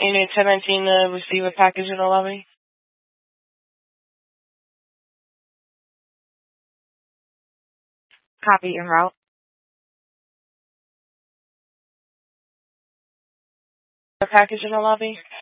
Unit 1019 to receive a package in the lobby. Copy en route. A package in the lobby?